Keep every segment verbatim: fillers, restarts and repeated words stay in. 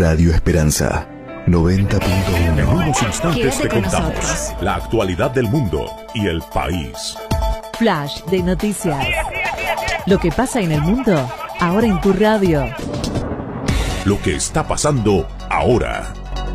Radio Esperanza noventa punto uno. En unos instantes Quédate te con contamos nosotros. la actualidad del mundo y el país. Flash de noticias. Lo que pasa en el mundo, ahora en tu radio. Lo que está pasando ahora.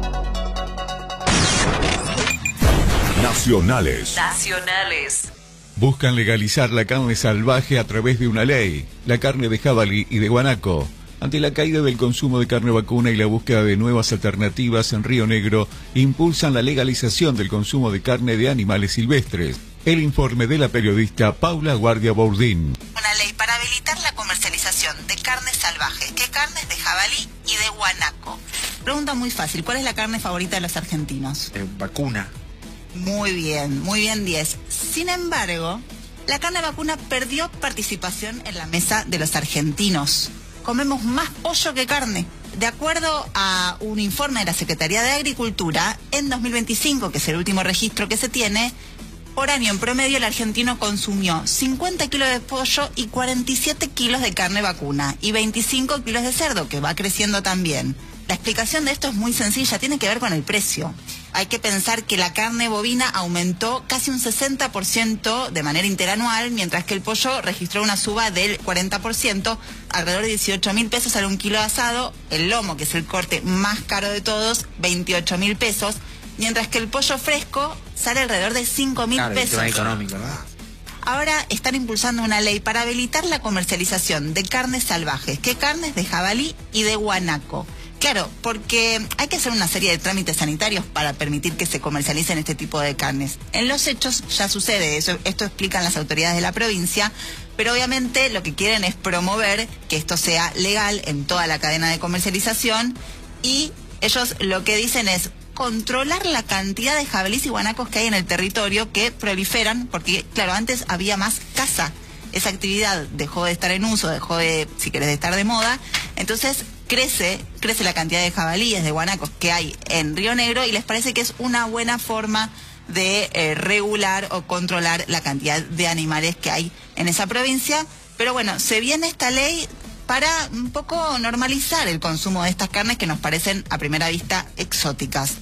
Nacionales. Nacionales. Buscan legalizar la carne salvaje a través de una ley, la carne de jabalí y de guanaco. Ante la caída del consumo de carne vacuna y la búsqueda de nuevas alternativas en Río Negro, impulsan la legalización del consumo de carne de animales silvestres. El informe de la periodista Paula Guardia Bourdín. Una ley para habilitar la comercialización de carnes salvajes, que carnes de jabalí y de guanaco. Pregunta muy fácil, ¿cuál es la carne favorita de los argentinos? Eh, vacuna. Muy bien, muy bien, diez. Sin embargo, la carne vacuna perdió participación en la mesa de los argentinos. Comemos más pollo que carne. De acuerdo a un informe de la Secretaría de Agricultura, en dos mil veinticinco, que es el último registro que se tiene, por año en promedio el argentino consumió cincuenta kilos de pollo y cuarenta y siete kilos de carne vacuna y veinticinco kilos de cerdo, que va creciendo también. La explicación de esto es muy sencilla, tiene que ver con el precio. Hay que pensar que la carne bovina aumentó casi un sesenta por ciento de manera interanual, mientras que el pollo registró una suba del cuarenta por ciento, alrededor de dieciocho mil pesos sale un kilo de asado, el lomo, que es el corte más caro de todos, veintiocho mil pesos, mientras que el pollo fresco sale alrededor de cinco mil Claro, pesos. es económico, ¿verdad? Ahora están impulsando una ley para habilitar la comercialización de carnes salvajes, que carnes de jabalí y de guanaco. Claro, porque hay que hacer una serie de trámites sanitarios para permitir que se comercialicen este tipo de carnes. En los hechos ya sucede eso, esto explican las autoridades de la provincia, pero obviamente lo que quieren es promover que esto sea legal en toda la cadena de comercialización y ellos lo que dicen es controlar la cantidad de jabalíes y guanacos que hay en el territorio que proliferan, porque claro, antes había más caza. Esa actividad dejó de estar en uso, dejó de, si querés, de estar de moda, entonces crece, crece la cantidad de jabalíes, de guanacos que hay en Río Negro y les parece que es una buena forma de eh, regular o controlar la cantidad de animales que hay en esa provincia. Pero bueno, se viene esta ley para un poco normalizar el consumo de estas carnes que nos parecen a primera vista exóticas.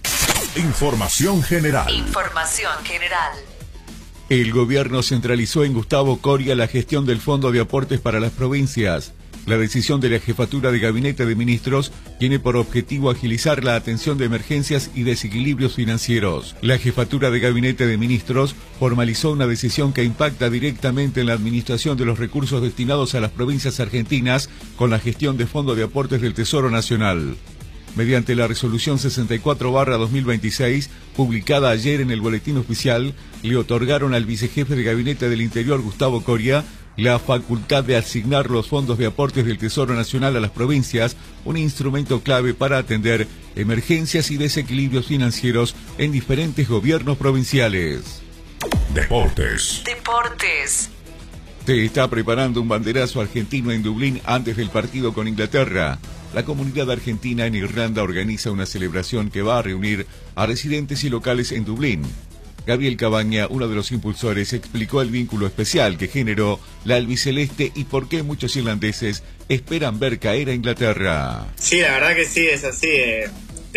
Información general. Información general. El gobierno centralizó en Gustavo Coria la gestión del Fondo de Aportes para las provincias. La decisión de la Jefatura de Gabinete de Ministros tiene por objetivo agilizar la atención de emergencias y desequilibrios financieros. La Jefatura de Gabinete de Ministros formalizó una decisión que impacta directamente en la administración de los recursos destinados a las provincias argentinas con la gestión de Fondo de Aportes del Tesoro Nacional. Mediante la resolución sesenta y cuatro barra dos mil veintiséis, publicada ayer en el Boletín Oficial, le otorgaron al vicejefe de Gabinete del Interior, Gustavo Coria, la facultad de asignar los fondos de aportes del Tesoro Nacional a las provincias, un instrumento clave para atender emergencias y desequilibrios financieros en diferentes gobiernos provinciales. Deportes. Deportes. Se está preparando un banderazo argentino en Dublín antes del partido con Inglaterra. La comunidad argentina en Irlanda organiza una celebración que va a reunir a residentes y locales en Dublín. Gabriel Cabaña, uno de los impulsores, explicó el vínculo especial que generó la albiceleste y por qué muchos irlandeses esperan ver caer a Inglaterra. Sí, la verdad que sí, es así. Eh,